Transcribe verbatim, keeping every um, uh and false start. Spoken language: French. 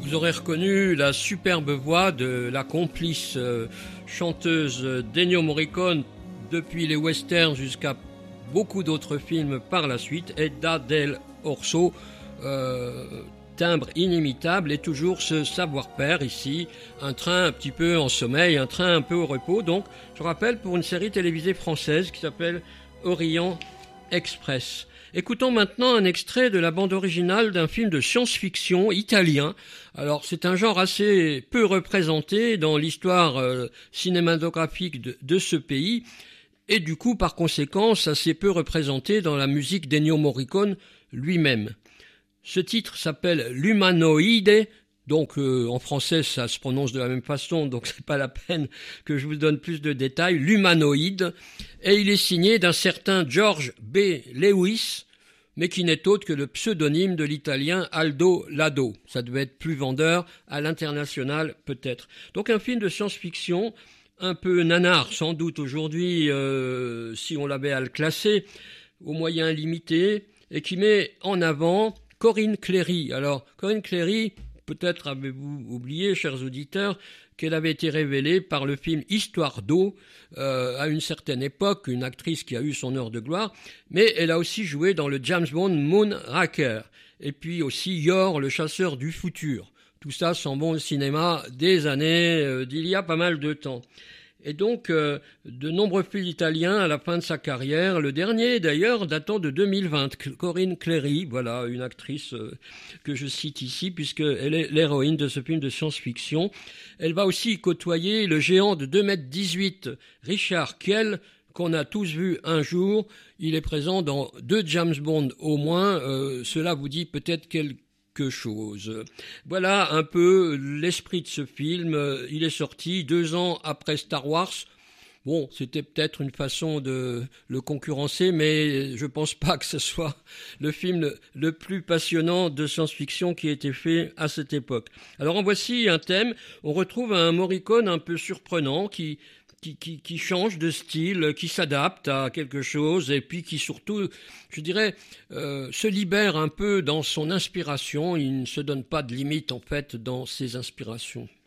Vous aurez reconnu la superbe voix de la complice euh, chanteuse d'Ennio Morricone depuis les westerns jusqu'à beaucoup d'autres films par la suite, Edda del Orso, euh, timbre inimitable et toujours ce savoir-faire ici, un train un petit peu en sommeil, un train un peu au repos, donc je rappelle pour une série télévisée française qui s'appelle Orient Express. Écoutons maintenant un extrait de la bande originale d'un film de science-fiction italien. Alors c'est un genre assez peu représenté dans l'histoire euh, cinématographique de, de ce pays et du coup par conséquence assez peu représenté dans la musique d'Ennio Morricone lui-même. Ce titre s'appelle L'Umanoide, donc euh, en français ça se prononce de la même façon, donc c'est pas la peine que je vous donne plus de détails, L'Humanoïde, et il est signé d'un certain George B. Lewis, mais qui n'est autre que le pseudonyme de l'italien Aldo Lado. Ça devait être plus vendeur à l'international peut-être. Donc un film de science-fiction, un peu nanar sans doute aujourd'hui, euh, si on l'avait à le classer, aux moyens limités, et qui met en avant Corinne Cléry. Alors Corinne Cléry, peut-être avez-vous oublié, chers auditeurs, qu'elle avait été révélée par le film Histoire d'eau euh, à une certaine époque, une actrice qui a eu son heure de gloire, mais elle a aussi joué dans le James Bond Moonraker, et puis aussi Yor, le chasseur du futur. Tout ça sans bon cinéma des années euh, d'il y a pas mal de temps. Et donc, euh, de nombreux films italiens à la fin de sa carrière, le dernier d'ailleurs datant de deux mille vingt, Corinne Cléry, voilà, une actrice euh, que je cite ici puisqu'elle est l'héroïne de ce film de science-fiction. Elle va aussi côtoyer le géant de deux mètres dix-huit, Richard Kiel, qu'on a tous vu un jour. Il est présent dans deux James Bond au moins, euh, cela vous dit peut-être quelque quelque chose. Voilà un peu l'esprit de ce film. Il est sorti deux ans après Star Wars. Bon, c'était peut-être une façon de le concurrencer, mais je pense pas que ce soit le film le plus passionnant de science-fiction qui ait été fait à cette époque. Alors en voici un thème. On retrouve un Morricone un peu surprenant qui Qui, qui, qui change de style, qui s'adapte à quelque chose et puis qui surtout, je dirais, euh, se libère un peu dans son inspiration. Il ne se donne pas de limite en fait dans ses inspirations.